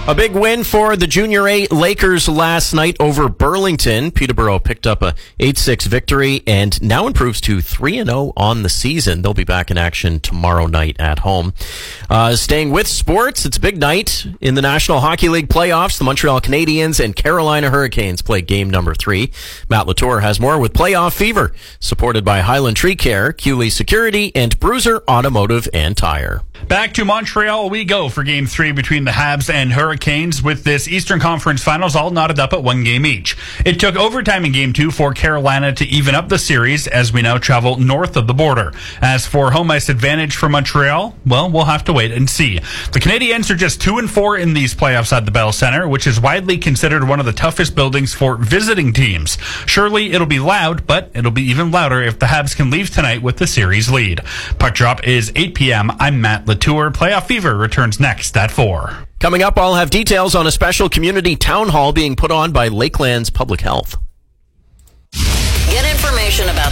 A big win for the Junior A Lakers last night over Burlington. Peterborough picked up a 8-6 victory and now improves to 3-0 on the season. They'll be back in action tomorrow night at home. Staying with sports, it's a big night in the National Hockey League playoffs. The Montreal Canadiens and Carolina Hurricanes play game number 3. Matt Latour has more with Playoff Fever, supported by Highland Tree Care, Cooley Security, and Bruiser Automotive and Tire. Back to Montreal we go for Game 3 between the Habs and Hurricanes, with this Eastern Conference Finals all knotted up at 1 game each. It took overtime in Game 2 for Carolina to even up the series as we now travel north of the border. As for home ice advantage for Montreal, well, we'll have to wait and see. The Canadiens are just 2-4 in these playoffs at the Bell Centre, which is widely considered one of the toughest buildings for visiting teams. Surely it'll be loud, but it'll be even louder if the Habs can leave tonight with the series lead. Puck drop is 8 p.m. I'm Matt Latour. Playoff Fever returns next at 4. Coming up, I'll have details on a special community town hall being put on by Lakelands Public Health. Get information about